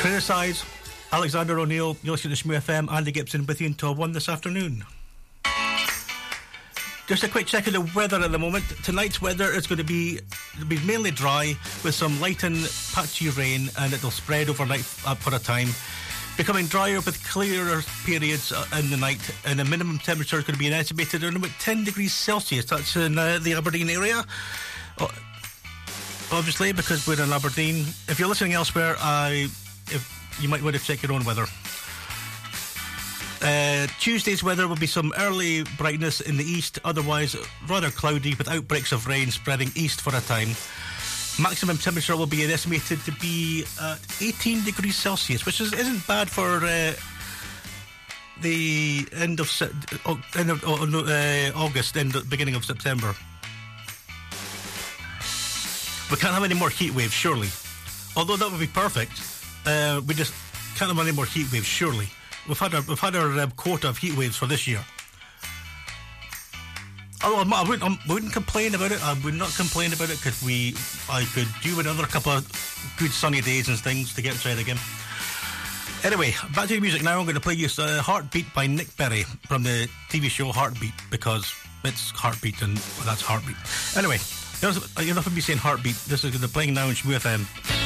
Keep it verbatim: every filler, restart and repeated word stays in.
Criticise, Alexander O'Neill, you're listening to Shmoo F M, Andy Gibson with you until one this afternoon. Just a quick check of the weather at the moment. Tonight's weather is going to be, be mainly dry with some light and patchy rain, and it'll spread overnight uh, for a time. Becoming drier with clearer periods uh, in the night, and the minimum temperature is going to be an estimated around about ten degrees Celsius. That's in uh, the Aberdeen area. Uh, obviously, because we're in Aberdeen. If you're listening elsewhere, I... If you might want to check your own weather. Uh, Tuesday's weather will be some early brightness in the east, otherwise rather cloudy with outbreaks of rain spreading east for a time. Maximum temperature will be estimated to be at eighteen degrees Celsius, which is, isn't bad for uh, the end of, se- oh, end of oh, no, uh, August, end of, beginning of September. We can't have any more heat waves, surely. Although that would be perfect. Uh, we just can't have any more heat waves, surely. We've had our, we've had our um, quota of heat waves for this year. Although I wouldn't, I wouldn't complain about it. I would not complain about it because we, I could do another couple of good sunny days and things to get outside again. Anyway, back to the music now. I'm going to play you uh, Heartbeat by Nick Berry from the T V show Heartbeat, because it's Heartbeat and well, that's Heartbeat. Anyway, enough of me saying Heartbeat. This is the playing now in Shmoo F M.